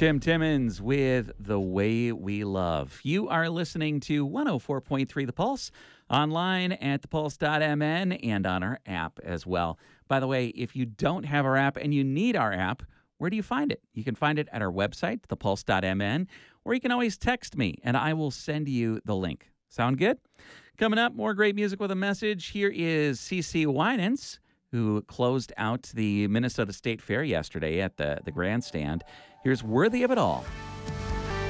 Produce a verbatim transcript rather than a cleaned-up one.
Tim Timmons with The Way We Love. You are listening to one oh four point three The Pulse, online at the pulse dot m n and on our app as well. By the way, if you don't have our app and you need our app, where do you find it? You can find it at our website, the pulse dot m n, or you can always text me, and I will send you the link. Sound good? Coming up, more great music with a message. Here is CeCe Winans, who closed out the Minnesota State Fair yesterday at the, the grandstand. Here's Worthy of It All.